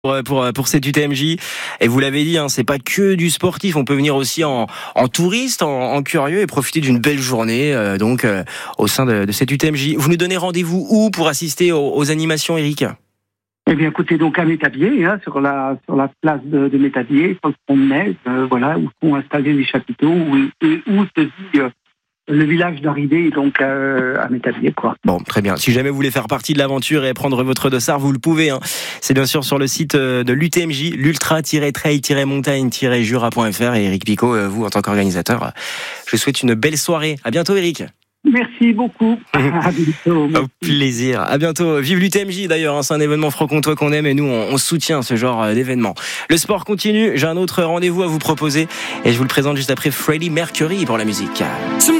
Pour cette UTMJ. Et vous l'avez dit, c'est pas que du sportif. On peut venir aussi en touriste, en curieux et profiter d'une belle journée au sein de cette UTMJ. Vous nous donnez rendez-vous où pour assister aux animations, Eric ? Eh bien, écoutez, donc à Métabier, sur la place de Métabier, sur le pont de Neige, où sont installés les chapiteaux, où se vit le village d'Aridé, donc à Métabier, quoi. Bon, très bien. Si jamais vous voulez faire partie de l'aventure et prendre votre dossard, vous le pouvez. C'est bien sûr sur le site de l'UTMJ, l'ultra-trail-montagne-jura.fr. Et Eric Picot, vous en tant qu'organisateur, je vous souhaite une belle soirée. À bientôt, Eric. Merci beaucoup. À bientôt. Au plaisir. À bientôt. Vive l'UTMJ d'ailleurs. C'est un événement franc-comtois qu'on aime et nous on soutient ce genre d'événement. Le sport continue. J'ai un autre rendez-vous à vous proposer et je vous le présente juste après Freddie Mercury pour la musique.